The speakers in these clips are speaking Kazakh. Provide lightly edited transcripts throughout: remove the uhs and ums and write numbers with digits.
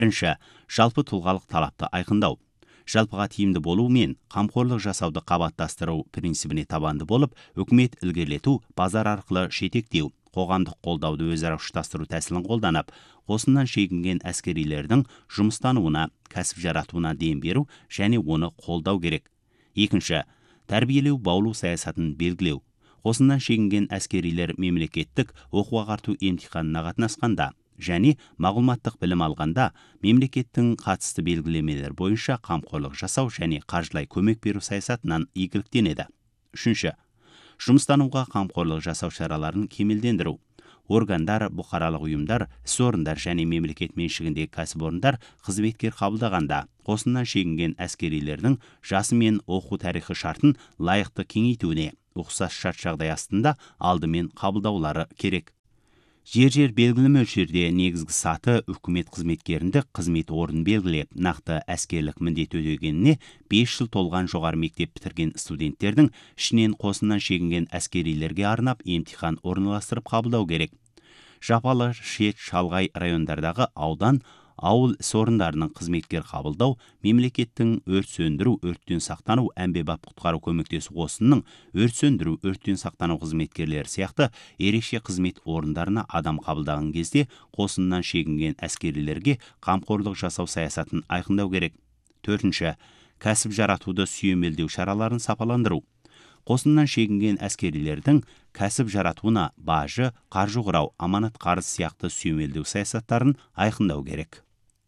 Бірінші, жалпы тұлғалық талапты айқындау. Жалпыға тиімді болу мен қамқорлық жасауды қабаттастыру принципіне табанды болып, үкімет ілгерілету, базар арқылы жетектеу, қоғамдық қолдауды өзара ұштастыру тәсілін қолданып, қосыннан шегінген әскерилердің жұмыстануына, кәсіп жаратуына дем беру және оны қолдау керек. Екінші, тәрбиелеу баулу саясатын белгілеу. Қосыннан шегінген әскерилер мемлекеттік оқу-ағарту емтиханына қатынасқанда және мағлұматтық білім алғанда мемлекеттің қатысты белгілемелер бойынша қамқорлық жасау және қаржылай көмек беру саясатынан игіліктенеді. Үшінші, жұмыстануға қамқорлық жасау шараларын кемелдендіру. Органдар, бұқаралық ұйымдар, іс орындар және мемлекет меншігіндегі кәсіпорындар қызметкер қабылдағанда қосыннан шегінген әскерилердің жасы мен оқу тарихы шартын лайықты кеңейтуіне ұқсас шарт жағдай астында алдымен қабылдаулары керек. Жер белгілі мөлшерде негізгі саты үкімет қызметкерінде қызмет орнын белгілеп, нақты әскерлік міндет өтегеніне 5 жыл толған жоғары мектеп бітірген студенттердің ішінен қосыннан шегінген әскерилерге арнап емтихан орналастырып қабылдау керек. Жапалы шет шалғай райондардағы ауыл іс орындарының қызметкер қабылдау, мемлекеттің өрт сөндіру, өрттен сақтану, әмбебап құтқару көмектесу қосынның өрт сөндіру, өрттен сақтану қызметкерлері сияқты ерекше қызмет орындарына адам қабылдаған кезде қосыннан шегінген әскерилерге қамқорлық жасау саясатын айқындау керек. Төртінші, кәсіп жаратуды сүйемелдеу шараларын сапаландыру. Қосыннан шегінген әскерилердің кәсіп жаратуына бажы, қаржы құрау, аманат қарыз сияқты сүйемелдеу саясаттарын айқындау керек.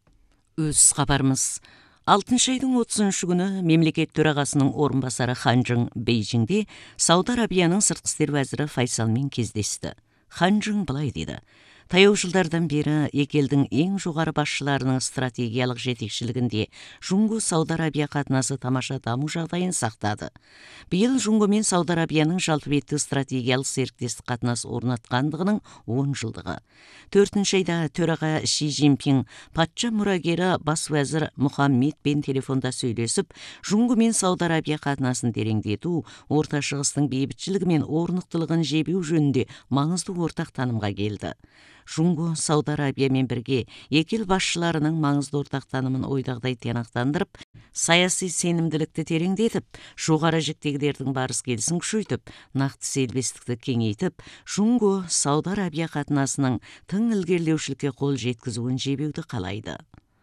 Өз хабарымыз. 6 айдың 30 күні мемлекет төрағасының орынбасары Ханчжың Бейжіңде Сауд Арабияның сыртқы істер вәзірі Файсалмен кездесті. Ханчжың былай деді: таяу жылдардан бері екі елдің ең жоғары басшыларының стратегиялық жетекшілігінде Жұңго Сауд Арабия қатынасы тамаша даму жағдайын сақтады. Биыл Жұңго мен Сауд Арабияның жалпы бетті стратегиялық серіктестік қатынас орнатқандығының 10 жылдығы. 4 айда төраға Ши Цзиньпин патша мұрагері бас уәзір Мұхаммедпен телефонда сөйлесіп, Жұңго мен Сауд Арабия қатынасын тереңдету, Орта Шығыстың бейбітшілігі мен орнықтылығын жебеу жөнінде маңызды ортақ танымға келді. Жұңго Сауд Арабиямен бірге екі ел басшыларының маңызды ортақ танымын ойдағыдай тиянақтандырып, саяси сенімділікті тереңдетіп, жоғары жіктегілердің барыс келісін күшейтіп, нақты серіктестікті кеңейтіп, Жұңго Сауд Арабия қатынасының тың ілгерілеушілікке қол жеткізуін жебеуді қалайды.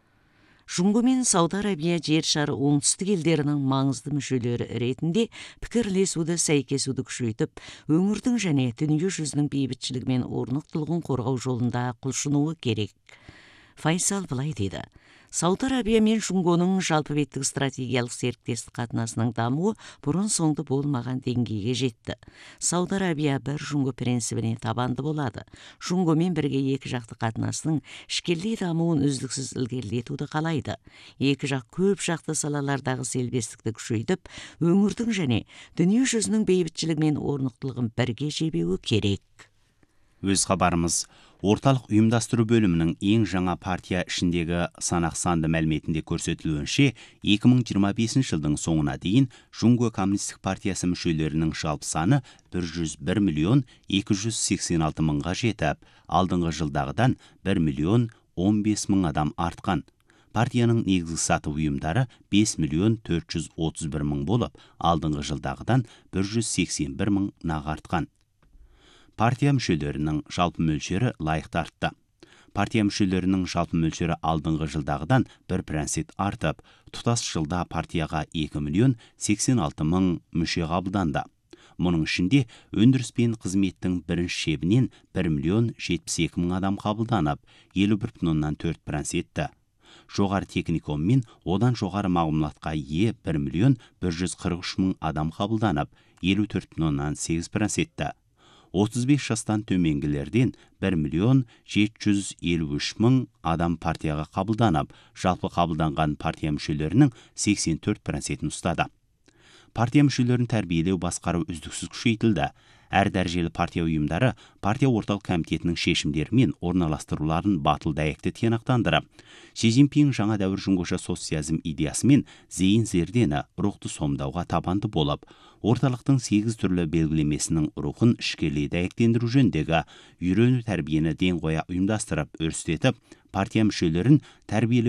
Жұңго мен Сауд Арабия жер шары оңтүстік елдерінің маңызды мүшелері ретінде пікірлесуді, сәйкесуді күшейтіп, өңірдің және дүние жүзінің бейбітшілігі мен орнықтылығын қорғау жолында құлшынуы керек. Файсал былай деді: Сауд Арабия мен Жұңгоның жалпы беттік стратегиялық серіктестік қатынасының дамуы бұрын соңды болмаған деңгейге жетті. Сауд Арабия бір Жұңго принципіне табанды болады. Жұңгомен бірге екі жақты қатынасының ішкерлей дамуын үздіксіз ілгерілетуді қалайды. Екі жақ көп жақты салалардағы серіктестікті күшейтіп, өңірдің және дүние жүзінің бейбітшілігі мен орнықтылығын бірге жебеуі керек. Өз хабарымыз. Орталық ұйымдастыру бөлімінің ең жаңа партия ішіндегі санақ санды мәліметінде көрсетілуінше, 2025 жылдың соңына дейін Жұңго коммунистік партиясы мүшелерінің жалпы саны 101 миллион 286 мыңға жетіп, алдыңғы жылдағыдан 1 миллион 15 мың адам артқан. Партияның негізгі сатып ұйымдары 5 миллион 431 мың болып, алдыңғы жылдағыдан 181 мың артқан. Партия мүшелерінің жалпы мөлшері лайықты артты. Партия мүшелерінің жалпы мөлшері алдыңғы жылдағыдан 1% артып, тұтас жылда партияға 2 миллион 86 мың мүше қабылданды. Мұның ішінде өндіріс пен қызметтің бірінші шебінен 1 миллион 72 мың адам қабылданып, 51,4% етті. Жоғары техникум мен одан жоғары мағлұматқа ие 1 миллион 143 мың адам қабылданып, 54,8% етті. 35 жастан төменгілерден 1 миллион 753 мың адам партияға қабылданып, жалпы қабылданған партия мүшелерінің 84% ұстады. Партия мүшелерін тәрбиелеу, басқару үздіксіз күшейтілді. Әр дәрежелі партия ұйымдары партия орталық комитетінің шешімдері мен орналастыруларын батыл дәйекті тиянақтандырып, Ши Цзиньпин жаңа дәуір жұңғоша социализм идеясы мен зейін зердені рухты сомдауға табанды болып, орталықтың 8 түрлі белгілемесінің рухын ішкерлей дәйектендіру жөніндегі үйрену тәрбиені ден қоя ұйымдастырып, өрістетіп, партия мүшелерін тәрбиелеу